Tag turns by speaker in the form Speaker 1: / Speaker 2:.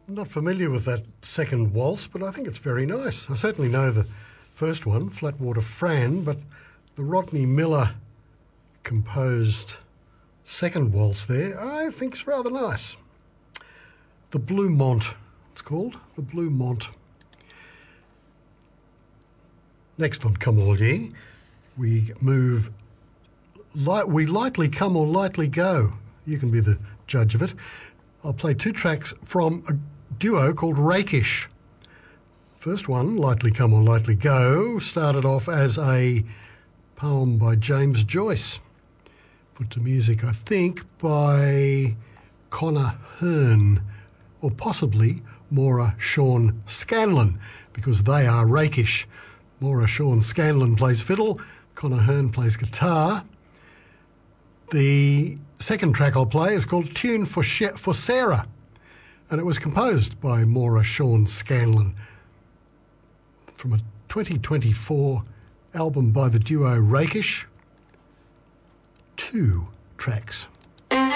Speaker 1: I'm not familiar with that second waltz, but I think it's very nice. I certainly know the first one, Flatwater Fran, but the Rodney Miller composed second waltz there, I think is rather nice. The Blue Mont, it's called, the Blue Mont. Next on Come All Ye, we move, we lightly come or lightly go. You can be the judge of it. I'll play two tracks from a duo called Rakish. First one, Lightly Come or Lightly Go, started off as a poem by James Joyce, put to music, I think, by Connor Hearn, or possibly Maura Sean Scanlon, because they are Rakish. Maura Sean Scanlon plays fiddle, Connor Hearn plays guitar. The second track I'll play is called Tune for Sarah, and it was composed by Maura Sean Scanlon from a 2024 album by the duo Rakish. Two tracks.